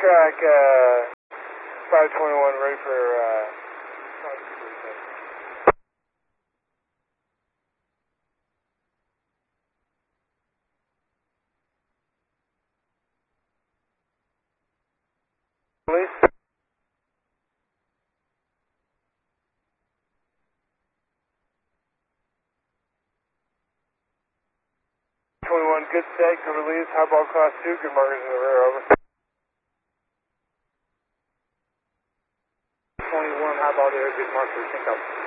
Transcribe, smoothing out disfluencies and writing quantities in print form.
track 521, ready for 5. Release. 21, good set, good release, high ball class 2, good markers in the rear, over. 21, high ball there, good marker, sync up.